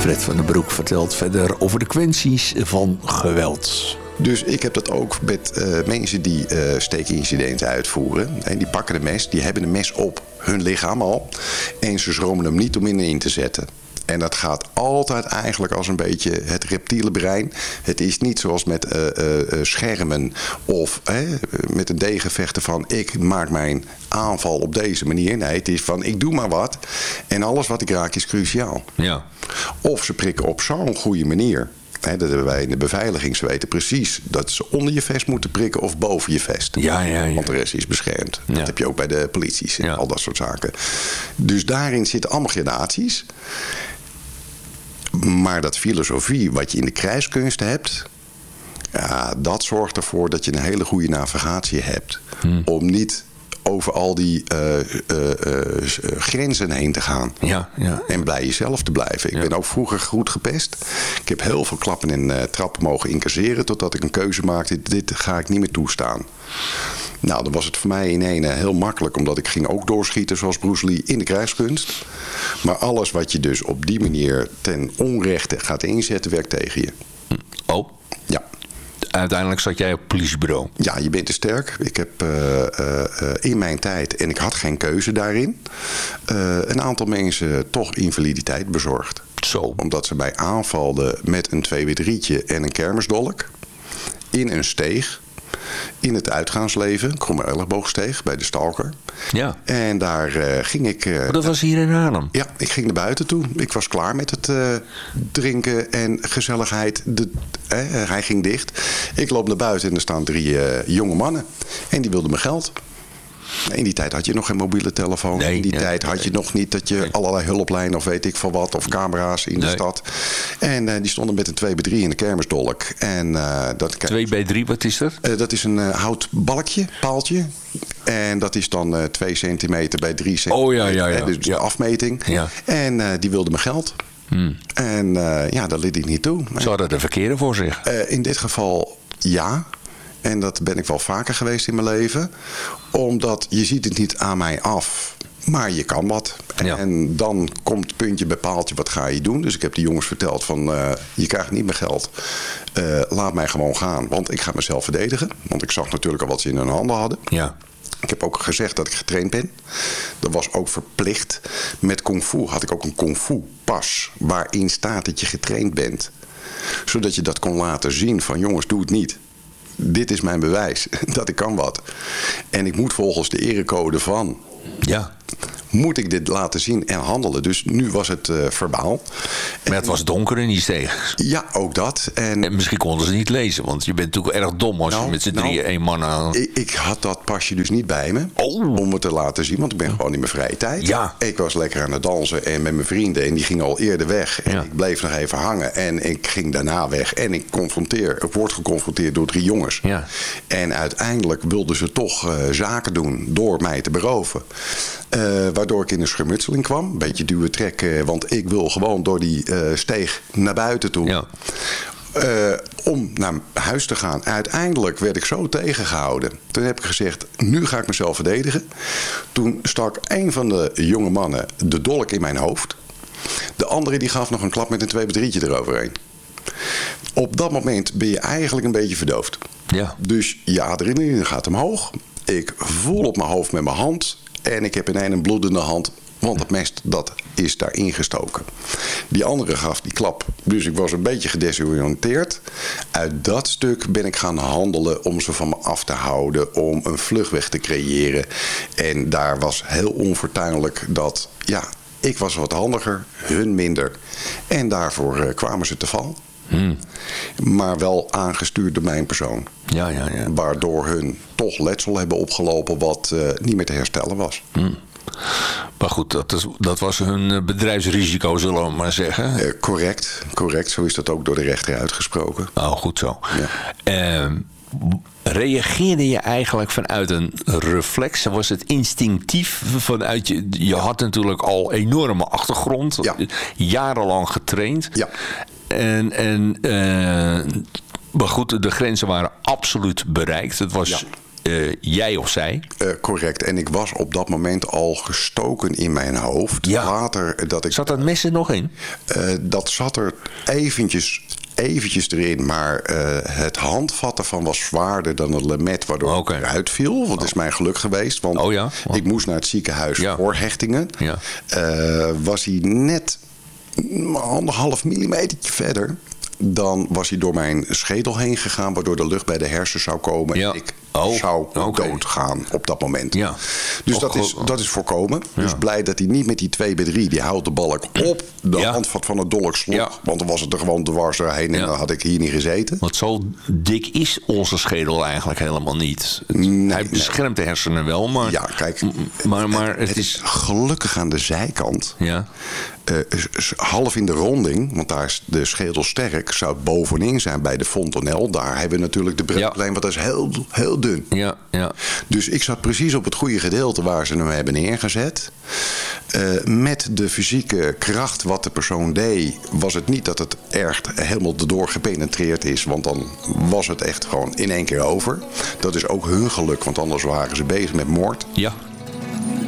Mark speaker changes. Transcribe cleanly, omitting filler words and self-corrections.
Speaker 1: Fred van den Broek vertelt verder over de kwesties van geweld.
Speaker 2: Dus ik heb dat ook met mensen die steekincidenten uitvoeren. En die pakken de mes, die hebben de mes op hun lichaam al. En ze schromen hem niet om in te zetten. En dat gaat altijd eigenlijk als een beetje het reptiele brein. Het is niet zoals met schermen of met een degen vechten van ik maak mijn aanval op deze manier. Nee, het is van ik doe maar wat en alles wat ik raak is cruciaal.
Speaker 1: Ja.
Speaker 2: Of ze prikken op zo'n goede manier. Dat hebben wij in de beveiliging. Ze weten precies dat ze onder je vest moeten prikken of boven je vest.
Speaker 1: Ja.
Speaker 2: Want de rest is beschermd.
Speaker 1: Ja.
Speaker 2: Dat heb je ook bij de polities en al dat soort zaken. Dus daarin zitten allemaal gradaties. Maar dat filosofie wat je in de krijgskunsten hebt, ja, dat zorgt ervoor dat je een hele goede navigatie hebt. Om niet over al die grenzen heen te gaan.
Speaker 1: Ja.
Speaker 2: En bij jezelf te blijven. Ik ben ook vroeger goed gepest. Ik heb heel veel klappen en trappen mogen incasseren totdat ik een keuze maakte. Dit ga ik niet meer toestaan. Nou, dan was het voor mij in ene heel makkelijk. Omdat ik ging ook doorschieten zoals Bruce Lee in de krijgskunst. Maar alles wat je dus op die manier ten onrechte gaat inzetten, werkt tegen je.
Speaker 1: Oh?
Speaker 2: Ja.
Speaker 1: Uiteindelijk zat jij op het politiebureau.
Speaker 2: Ja, je bent te sterk. Ik heb in mijn tijd, en ik had geen keuze daarin, een aantal mensen toch invaliditeit bezorgd.
Speaker 1: Zo.
Speaker 2: Omdat ze mij aanvalden met een 2W3'tje en een kermisdolk in een steeg. In het uitgaansleven, Kromme Elleboogsteeg bij de Stalker.
Speaker 1: Ja.
Speaker 2: En daar ging ik...
Speaker 1: Dat was hier in Haarlem?
Speaker 2: Ja, ik ging naar buiten toe. Ik was klaar met het drinken en gezelligheid. Hij ging dicht. Ik loop naar buiten en er staan 3 jonge mannen. En die wilden me geld. In die tijd had je nog geen mobiele telefoon.
Speaker 1: Nee,
Speaker 2: in die tijd had je nog niet dat je allerlei hulplijnen of weet ik veel wat. Of camera's in de stad. En die stonden met een 2x3 in de kermisdolk. En,
Speaker 1: 2x3, wat is dat?
Speaker 2: Dat is een houtbalkje, paaltje. En dat is dan 2 centimeter bij 3 centimeter.
Speaker 1: Oh ja.
Speaker 2: Dus de afmeting.
Speaker 1: Ja.
Speaker 2: En die wilde me geld. En dat liet ik niet toe.
Speaker 1: Ze hadden de verkeerde voor zich.
Speaker 2: In dit geval ja. En dat ben ik wel vaker geweest in mijn leven. Omdat je ziet het niet aan mij af. Maar je kan wat.
Speaker 1: Ja.
Speaker 2: En dan komt puntje bij paaltje, wat ga je doen? Dus ik heb die jongens verteld van, je krijgt niet meer geld. Laat mij gewoon gaan, want ik ga mezelf verdedigen. Want ik zag natuurlijk al wat ze in hun handen hadden.
Speaker 1: Ja.
Speaker 2: Ik heb ook gezegd dat ik getraind ben. Dat was ook verplicht. Met kung fu had ik ook een kung fu pas. Waarin staat dat je getraind bent. Zodat je dat kon laten zien van jongens, doe het niet. Dit is mijn bewijs dat ik kan wat. En ik moet volgens de erecode van...
Speaker 1: Ja.
Speaker 2: Moet ik dit laten zien en handelen. Dus nu was het verbaal.
Speaker 1: Maar het was donker in die steeg.
Speaker 2: Ja, ook dat.
Speaker 1: En misschien konden ze niet lezen. Want je bent natuurlijk erg dom als je met z'n drieën 1 man aan...
Speaker 2: Ik had dat pasje dus niet bij me.
Speaker 1: Oh.
Speaker 2: Om het te laten zien. Want ik ben gewoon in mijn vrije tijd.
Speaker 1: Ja.
Speaker 2: Ik was lekker aan het dansen en met mijn vrienden. En die gingen al eerder weg. En ik bleef nog even hangen. En ik ging daarna weg. En ik word geconfronteerd door 3 jongens.
Speaker 1: Ja.
Speaker 2: En uiteindelijk wilden ze toch zaken doen door mij te beroven. Waardoor ik in een schermutseling kwam. Een beetje duwen trekken. Want ik wil gewoon door die steeg naar buiten toe.
Speaker 1: Ja.
Speaker 2: Om naar huis te gaan. Uiteindelijk werd ik zo tegengehouden. Toen heb ik gezegd, nu ga ik mezelf verdedigen. Toen stak een van de jonge mannen de dolk in mijn hoofd. De andere die gaf nog een klap met een 2x3'tje eroverheen. Op dat moment ben je eigenlijk een beetje verdoofd.
Speaker 1: Ja.
Speaker 2: Dus je adrenaline gaat omhoog. Ik voel op mijn hoofd met mijn hand. En ik heb in een bloedende hand. Want het mes, dat is daar ingestoken. Die andere gaf die klap. Dus ik was een beetje gedesoriënteerd. Uit dat stuk ben ik gaan handelen om ze van me af te houden. Om een vluchtweg te creëren. En daar was heel onfortuinlijk dat... Ja, ik was wat handiger, hun minder. En daarvoor kwamen ze te val. Maar wel aangestuurd door mijn persoon.
Speaker 1: Ja.
Speaker 2: Waardoor hun toch letsel hebben opgelopen wat niet meer te herstellen was.
Speaker 1: Maar goed, dat was hun bedrijfsrisico, zullen we maar zeggen.
Speaker 2: Correct. Zo is dat ook door de rechter uitgesproken.
Speaker 1: Oh, goed zo.
Speaker 2: Ja.
Speaker 1: Reageerde je eigenlijk vanuit een reflex? Was het instinctief vanuit je had natuurlijk al enorme achtergrond.
Speaker 2: Ja.
Speaker 1: Jarenlang getraind.
Speaker 2: Ja.
Speaker 1: Maar goed, de grenzen waren absoluut bereikt. Het was jij of zij?
Speaker 2: Correct. En ik was op dat moment al gestoken in mijn hoofd.
Speaker 1: Ja.
Speaker 2: Later dat ik...
Speaker 1: Zat dat mes er nog in?
Speaker 2: Dat zat er eventjes erin, maar het handvat ervan was zwaarder dan het lemet, waardoor ik eruit viel. Want dat is mijn geluk geweest, want ik moest naar het ziekenhuis voor hechtingen. Ja. Was hij net 1,5 millimetertje verder, dan was hij door mijn schedel heen gegaan, waardoor de lucht bij de hersens zou komen. En ik zou doodgaan op dat moment. Ja. Dus dat is voorkomen. Ja. Dus blij dat hij niet met die 2x3, die houten balk op de handvat van het dolk sloeg. Ja. Want dan was het er gewoon dwars doorheen en dan had ik hier niet gezeten.
Speaker 1: Want zo dik is onze schedel eigenlijk helemaal niet. Hij beschermt de hersenen wel, maar...
Speaker 2: Ja, kijk,
Speaker 1: maar het
Speaker 2: is gelukkig aan de zijkant. Ja. Half in de ronding, want daar is de schedel sterk, zou het bovenin zijn bij de fontanel. Daar hebben we natuurlijk de breedlijn, want dat is heel dun. Ja, ja. Dus ik zat precies op het goede gedeelte waar ze hem hebben neergezet. Met de fysieke kracht wat de persoon deed, was het niet dat het echt helemaal erdoor gepenetreerd is, want dan was het echt gewoon in één keer over. Dat is ook hun geluk, want anders waren ze bezig met moord.
Speaker 1: Ja,